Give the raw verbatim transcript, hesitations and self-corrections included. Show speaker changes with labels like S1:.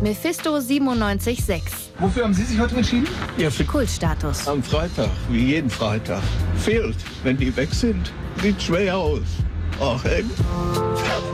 S1: Mephisto siebenundneunzig Komma sechs.
S2: Wofür haben Sie sich heute entschieden?
S3: Ja, für
S1: Kultstatus.
S3: am Freitag, wie jeden Freitag. Fehlt, wenn die weg sind, sieht schwer aus. Ach, ey.